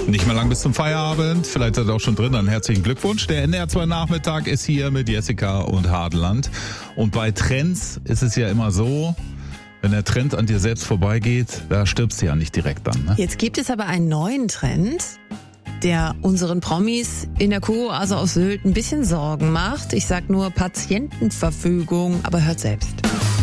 Nicht mehr lang bis zum Feierabend, vielleicht seid ihr auch schon drin, dann herzlichen Glückwunsch. Der NDR2 Nachmittag ist hier mit Jessica und Hartland. Und bei Trends ist es ja immer so, wenn der Trend an dir selbst vorbeigeht, da stirbst du ja nicht direkt dann. Ne? Jetzt gibt es aber einen neuen Trend, der unseren Promis in der Kurorte auf Sylt ein bisschen Sorgen macht. Ich sag nur Patientenverfügung, aber hört selbst.